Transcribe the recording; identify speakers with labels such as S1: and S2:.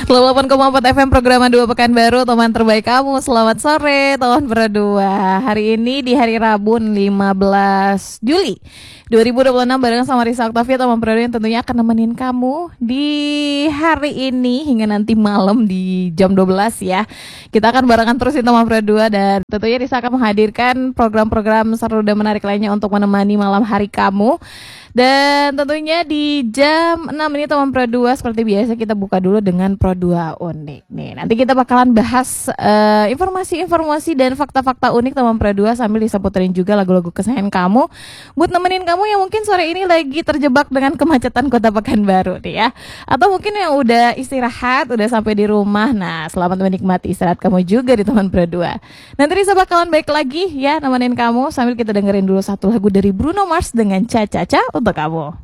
S1: 88,4 FM program 2 Pekanbaru, teman terbaik kamu. Selamat sore teman berdua. Hari ini di hari Rabu 15 Juli 2026 bareng sama Risa Octavia, teman berdua yang tentunya akan nemenin kamu di hari ini hingga nanti malam di jam 12 ya. Kita akan barengan terus di teman berdua, dan tentunya Risa akan menghadirkan program-program seru dan menarik lainnya untuk menemani malam hari kamu. Dan tentunya di jam 6 ini teman Pro 2 seperti biasa kita buka dulu dengan Pro 2 unik nih. Nanti kita bakalan bahas informasi-informasi dan fakta-fakta unik teman Pro 2 sambil diseputerin juga lagu-lagu kesayangan kamu buat nemenin kamu yang mungkin sore ini lagi terjebak dengan kemacetan Kota Pekanbaru nih ya. Atau mungkin yang udah istirahat, udah sampai di rumah. Nah, selamat menikmati istirahat kamu juga di teman Pro 2. Nanti Risa bakalan baik lagi ya nemenin kamu sambil kita dengerin dulu satu lagu dari Bruno Mars dengan Cha Cha Cha untuk kamu.